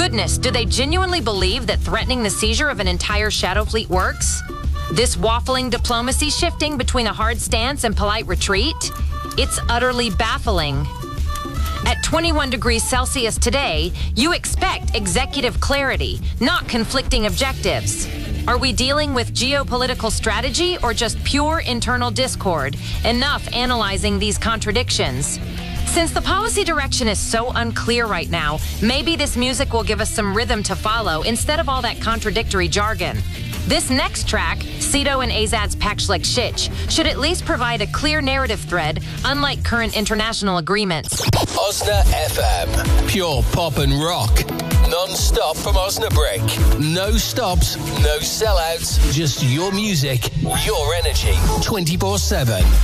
Goodness, do they genuinely believe that threatening the seizure of an entire shadow fleet works? This waffling diplomacy shifting between a hard stance and polite retreat? It's utterly baffling. At 21 degrees Celsius today, you expect executive clarity, not conflicting objectives. Are we dealing with geopolitical strategy or just pure internal discord? Enough analyzing these contradictions. Since the policy direction is so unclear right now, maybe this music will give us some rhythm to follow instead of all that contradictory jargon. This next track, Cito and Azad's Pakshlik Shich, should at least provide a clear narrative thread, unlike current international agreements. Osna FM. Pure pop and rock. Non-stop from Osnabrück. No stops, no sellouts, just your music, your energy, 24/7.